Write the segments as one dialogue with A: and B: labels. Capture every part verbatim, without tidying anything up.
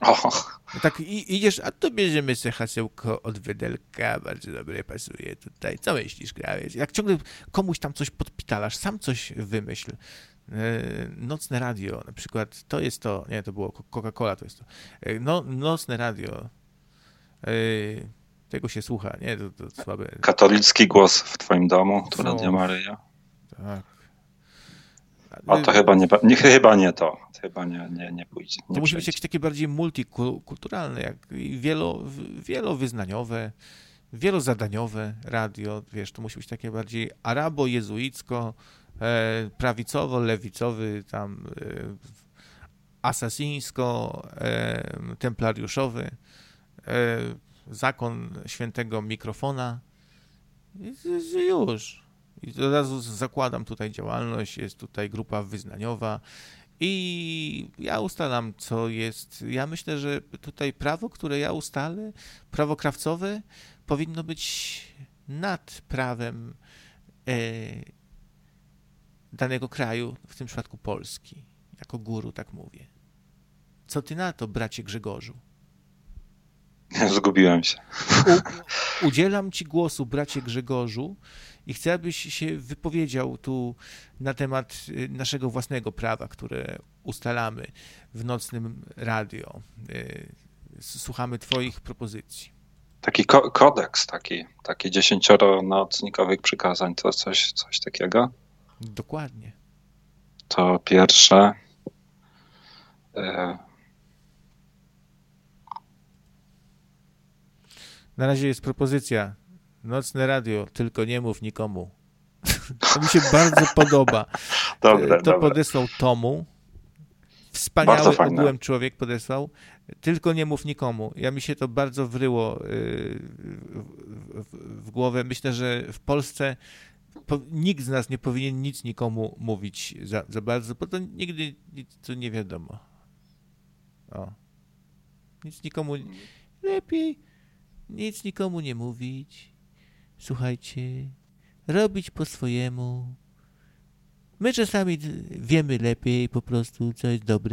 A: Och.
B: No tak i, idziesz, a to bierzemy sobie hasełko od Wedelka, bardzo dobre, pasuje tutaj. Co myślisz, krawiec? Jak ciągle komuś tam coś podpitalasz, sam coś wymyśl. Nocne radio, na przykład, to jest to, nie, to było Coca-Cola, to jest to. No, nocne radio, tego się słucha, nie, to, to słabe.
A: Katolicki głos w twoim domu, to
B: No.
A: Radio Maryja.
B: Tak.
A: A to chyba nie, nie, chyba nie to, chyba nie, nie, nie pójdzie. Nie
B: to musi
A: przejdzie.
B: być jakieś takie bardziej multikulturalne, jak wielo, wielowyznaniowe, wielozadaniowe radio, wiesz, to musi być takie bardziej arabo-jezuicko, e, prawicowo-lewicowy, tam e, asasyńsko, e, templariuszowy, e, zakon świętego mikrofona. I, i już. I od razu zakładam tutaj działalność, jest tutaj grupa wyznaniowa i ja ustalam, co jest. Ja myślę, że tutaj prawo, które ja ustalę, prawo krawcowe, powinno być nad prawem e, danego kraju, w tym przypadku Polski. Jako guru tak mówię. Co ty na to, bracie Grzegorzu?
A: Zgubiłem się.
B: U, udzielam ci głosu, bracie Grzegorzu, i chcę, abyś się wypowiedział tu na temat naszego własnego prawa, które ustalamy w nocnym radio. Słuchamy twoich propozycji.
A: Taki ko- kodeks, taki, taki dziesięcioro nocnikowych przykazań, to coś, coś takiego?
B: Dokładnie.
A: To pierwsze... Y-
B: Na razie jest propozycja. Nocne radio, tylko nie mów nikomu. To mi się bardzo podoba.
A: Dobre,
B: to
A: dobre.
B: podesłał Tomu. Wspaniały
A: Bardzo fajne.
B: ogółem człowiek podesłał. Tylko nie mów nikomu. Ja mi się to bardzo wryło w, w, w głowę. Myślę, że w Polsce po, nikt z nas nie powinien nic nikomu mówić za, za bardzo, bo to nigdy nic to nie wiadomo. O. Nic nikomu... Lepiej nic nikomu nie mówić. Słuchajcie, robić po swojemu. My czasami wiemy lepiej po prostu, co jest dobre.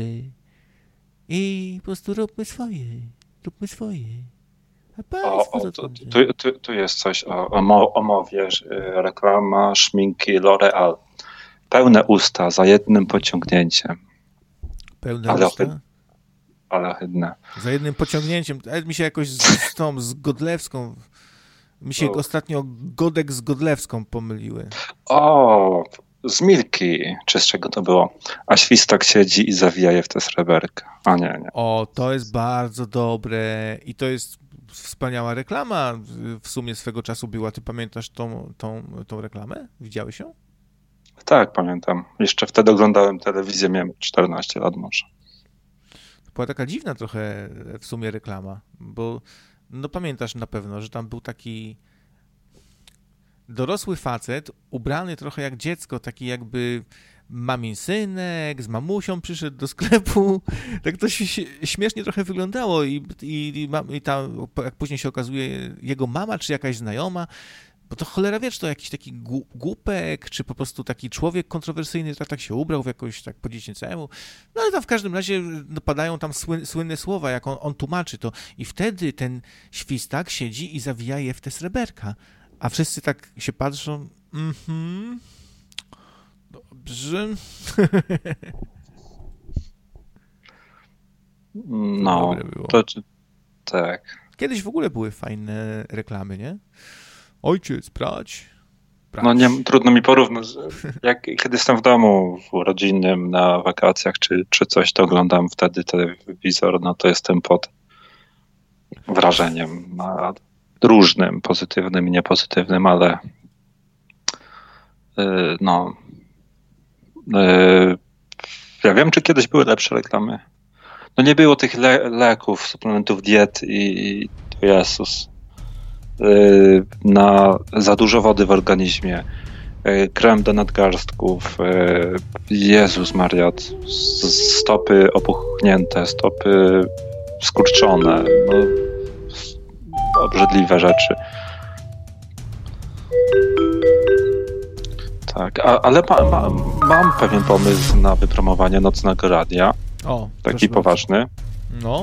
B: I po prostu róbmy swoje. Róbmy swoje. A
A: O, o, tu, tu, tu, tu jest coś o, o, mo, o mowie. Reklama szminki L'Oreal. Pełne usta za jednym pociągnięciem.
B: Pełne
A: ale
B: usta?
A: Ohydne. Ale ohydne.
B: Za jednym pociągnięciem. Mi się jakoś z, z tą, z Godlewską... Mi się
A: O.
B: ostatnio Godek z Godlewską pomyliły.
A: O, z Milki, czy z czego to było? A świstak siedzi i zawija je w tę sreberkę. A nie, nie.
B: O, to jest bardzo dobre i to jest wspaniała reklama w sumie swego czasu była. Ty pamiętasz tą, tą, tą reklamę? Widziałeś ją?
A: Tak, pamiętam. Jeszcze wtedy oglądałem telewizję, miałem czternaście lat może.
B: To była taka dziwna trochę w sumie reklama, bo no pamiętasz na pewno, że tam był taki dorosły facet, ubrany trochę jak dziecko, taki jakby mamin synek, z mamusią przyszedł do sklepu. Tak to się śmiesznie trochę wyglądało i, i, i tam, jak później się okazuje, jego mama czy jakaś znajoma, bo to cholera wie, czy to jakiś taki głupek, czy po prostu taki człowiek kontrowersyjny, tak, tak się ubrał w jakoś tak po dziecięcemu. No ale tam w każdym razie no, padają tam słyn, słynne słowa, jak on, on tłumaczy to. I wtedy ten świstak siedzi i zawija je w te sreberka. A wszyscy tak się patrzą, mhm, dobrze.
A: No, to tak.
B: Kiedyś w ogóle były fajne reklamy, nie? Ojciec, brać. brać.
A: No nie, trudno mi porównać. Jak kiedy jestem w domu rodzinnym na wakacjach czy, czy coś, to oglądam wtedy telewizor, no to jestem pod wrażeniem różnym, pozytywnym i niepozytywnym, ale yy, no yy, ja wiem, czy kiedyś były lepsze reklamy. No nie było tych le- leków, suplementów diet i to Jezus. Yy, na za dużo wody w organizmie, yy, krem do nadgarstków, yy, Jezus Maria, stopy opuchnięte, stopy skurczone, no, obrzydliwe rzeczy. Tak, a, ale ma, ma, mam pewien pomysł na wypromowanie nocnego radia,
B: O,
A: taki poważny.
B: No.